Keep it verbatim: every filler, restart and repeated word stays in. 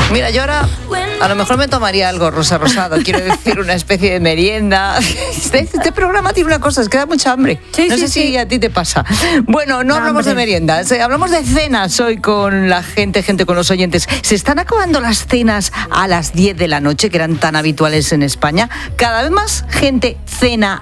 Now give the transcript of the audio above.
Mira, yo ahora a lo mejor me tomaría algo rosa rosado, quiero decir, una especie de merienda. Este, este programa tiene una cosa, es que da mucha hambre. Sí, no sí, sé sí. si a ti te pasa. Bueno, no Da hablamos hambre. de meriendas, eh, hablamos de cenas hoy con la gente, gente con los oyentes. ¿Se están acabando las cenas a las diez de la noche, que eran tan habituales en España? Cada vez más gente cena